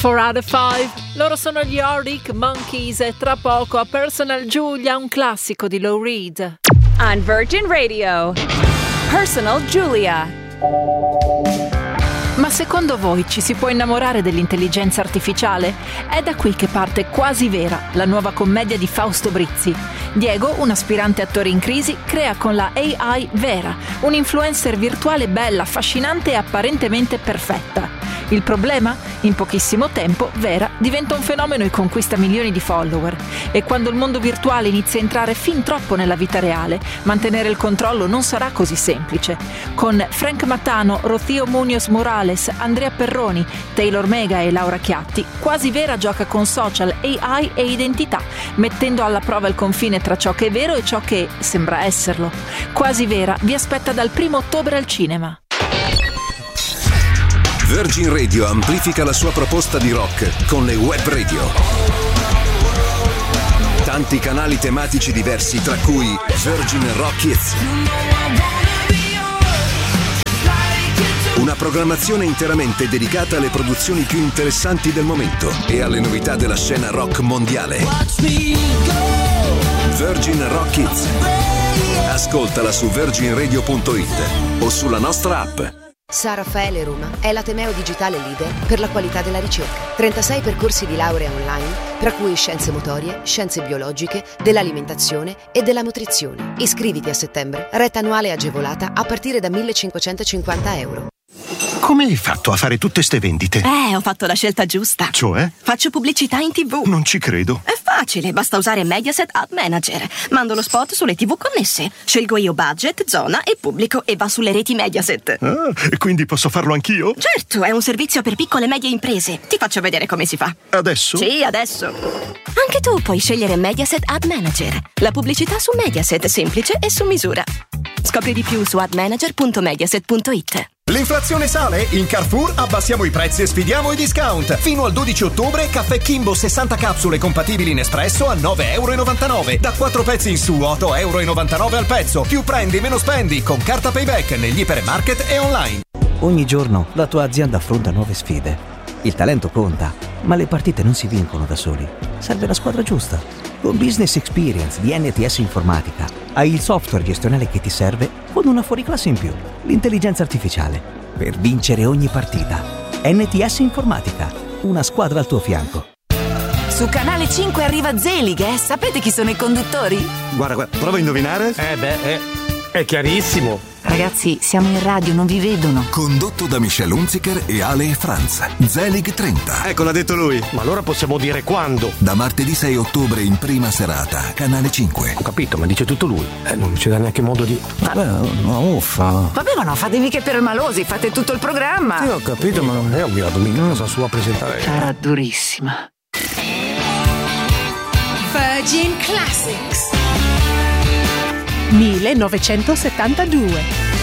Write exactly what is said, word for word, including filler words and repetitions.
four out of five. Loro sono gli Arctic Monkeys e tra poco a Personal Julia, un classico di Lou Reed. On Virgin Radio, Personal Julia. Ma secondo voi ci si può innamorare dell'intelligenza artificiale? È da qui che parte Quasi Vera, la nuova commedia di Fausto Brizzi. Diego, un aspirante attore in crisi, crea con la A I Vera, un influencer virtuale bella, affascinante e apparentemente perfetta. Il problema? In pochissimo tempo Vera diventa un fenomeno e conquista milioni di follower. E quando il mondo virtuale inizia a entrare fin troppo nella vita reale, mantenere il controllo non sarà così semplice. Con Frank Matano, Rocío Muñoz Morales, Andrea Perroni, Taylor Mega e Laura Chiatti, Quasi Vera gioca con social, A I e identità, mettendo alla prova il confine tra ciò che è vero e ciò che sembra esserlo. Quasi Vera vi aspetta dal primo ottobre al cinema. Virgin Radio amplifica la sua proposta di rock con le web radio. Tanti canali tematici diversi, tra cui Virgin Rock Hits. Una programmazione interamente dedicata alle produzioni più interessanti del momento e alle novità della scena rock mondiale. Virgin Rock Hits. Ascoltala su virgin radio punto it o sulla nostra app. San Raffaele Roma è l'ateneo digitale leader per la qualità della ricerca. trentasei percorsi di laurea online, tra cui scienze motorie, scienze biologiche, dell'alimentazione e della nutrizione. Iscriviti a settembre, retta annuale agevolata a partire da millecinquecentocinquanta euro. Come hai fatto a fare tutte ste vendite? Eh, ho fatto la scelta giusta. Cioè? Faccio pubblicità in tivù. Non ci credo. È facile, basta usare Mediaset Ad Manager. Mando lo spot sulle tivù connesse. Scelgo io budget, zona e pubblico e va sulle reti Mediaset. Ah, e quindi posso farlo anch'io? Certo, è un servizio per piccole e medie imprese. Ti faccio vedere come si fa. Adesso? Sì, adesso. Anche tu puoi scegliere Mediaset Ad Manager. La pubblicità su Mediaset, semplice e su misura. Scopri di più su ad manager punto mediaset punto it. L'inflazione sale? In Carrefour abbassiamo i prezzi e sfidiamo i discount. Fino al dodici ottobre caffè Kimbo sessanta capsule compatibili in espresso a nove e novantanove euro. Da quattro pezzi in su otto e novantanove euro al pezzo. Più prendi meno spendi con carta Payback negli ipermarket e online. Ogni giorno la tua azienda affronta nuove sfide. Il talento conta, ma le partite non si vincono da soli. Serve la squadra giusta. Con Business Experience di N T S Informatica hai il software gestionale che ti serve con una fuoriclasse in più, l'intelligenza artificiale, per vincere ogni partita. N T S Informatica, una squadra al tuo fianco. Su Canale cinque arriva Zelig, eh? Sapete chi sono i conduttori? Guarda, guarda, prova a indovinare. Eh beh, è, è chiarissimo. Ragazzi, siamo in radio, non vi vedono. Condotto da Michelle Hunziker e Ale e Franz. Zelig trenta. Ecco, l'ha detto lui. Ma allora possiamo dire quando? Da martedì sei ottobre in prima serata, Canale cinque. Ho capito, ma dice tutto lui. Eh, non ci dà neanche modo di... Vabbè, no, uffa. Vabbè, ma non fatevi che per malosi, fate tutto il programma. Sì, ho capito, ma non è ovvio la domenica cosa sua presentare. Sarà durissima. Virgin Classics millenovecentosettantadue.